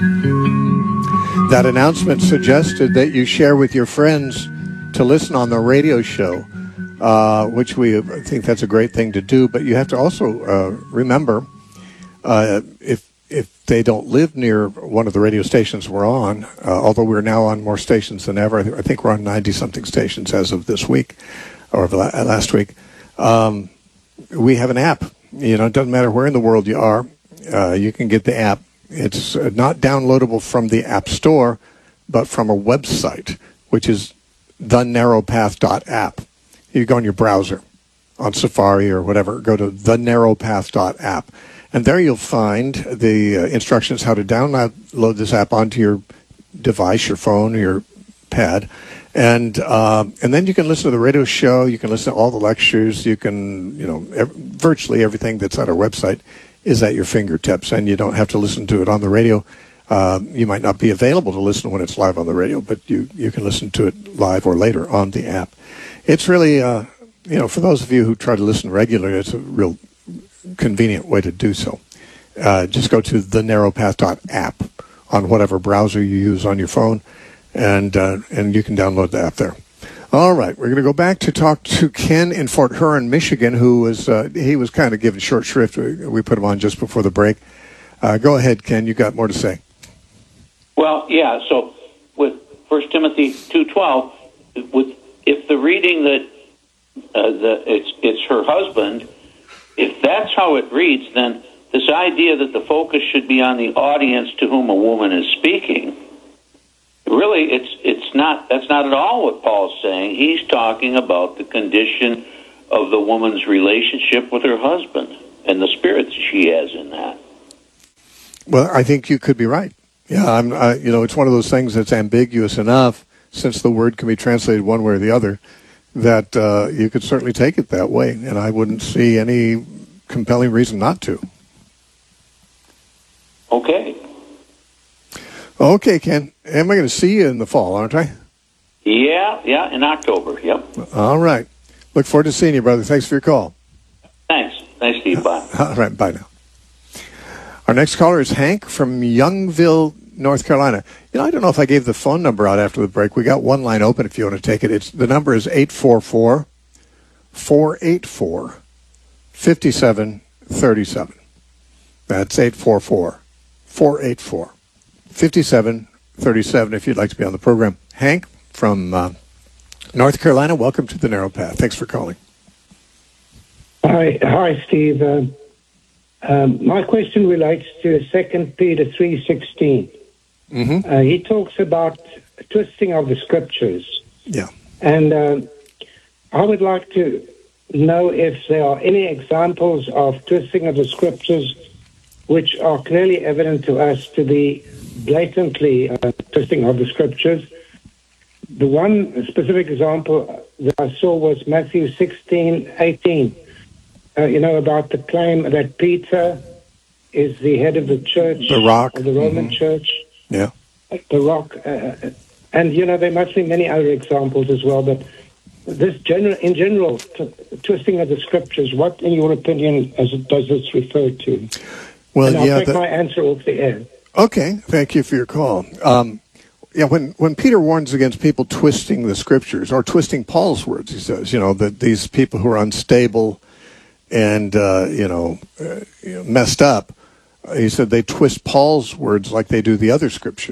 That announcement suggested that you share with your friends to listen on the radio show, which I think that's a great thing to do. But you have to also remember, if they don't live near one of the radio stations we're on, although we're now on more stations than ever. I think we're on 90-something stations as of this week, or last week. We have an app. You know, it doesn't matter where in the world you are. You can get the app. It's not downloadable from the App Store, but from a website, which is thenarrowpath.app. You go on your browser, on Safari or whatever, go to thenarrowpath.app. And there you'll find the instructions how to download this app onto your device, your phone, or your pad. And then you can listen to the radio show. You can listen to all the lectures. You can, virtually everything that's on our website is at your fingertips, and you don't have to listen to it on the radio. You might not be available to listen when it's live on the radio, but you can listen to it live or later on the app. It's really, for those of you who try to listen regularly, it's a real convenient way to do so. Just go to thenarrowpath.app on whatever browser you use on your phone, and you can download the app there. All right, we're going to go back to talk to Ken in Fort Huron, Michigan, who was he was kind of given short shrift. We put him on just before the break. Go ahead, Ken. You got more to say. Well, yeah. So with 1 Timothy 2:12, if the reading that it's her husband, if that's how it reads, then this idea that the focus should be on the audience to whom a woman is speaking. Really, it's not. That's not at all what Paul's saying. He's talking about the condition of the woman's relationship with her husband and the spirit that she has in that. Well, I think you could be right. Yeah, it's one of those things that's ambiguous enough, since the word can be translated one way or the other, that you could certainly take it that way, and I wouldn't see any compelling reason not to. Okay. Okay, Ken. Am I going to see you in the fall, aren't I? Yeah, in October, yep. All right. Look forward to seeing you, brother. Thanks for your call. Thanks, Steve. Bye. All right, bye now. Our next caller is Hank from Youngville, North Carolina. I don't know if I gave the phone number out after the break. We got one line open if you want to take it. The number is 844-484-5737. That's 844-484-5737 if you'd like to be on the program. Hank from North Carolina, welcome to the Narrow Path. Thanks for calling. Hi, Steve. My question relates to 2 Peter 3:16. Mm-hmm. He talks about twisting of the scriptures. Yeah. And I would like to know if there are any examples of twisting of the scriptures which are clearly evident to us to be blatantly twisting of the scriptures. The one specific example that I saw was Matthew 16:18. About the claim that Peter is the head of the church, the rock, of the Roman church. Yeah. The rock. And, there must be many other examples as well, but this in general, twisting of the scriptures, what, in your opinion, does this refer to? Well, and I'll take my answer off the air. Okay, thank you for your call. When Peter warns against people twisting the scriptures, or twisting Paul's words, he says, that these people who are unstable and, messed up, he said they twist Paul's words like they do the other scriptures.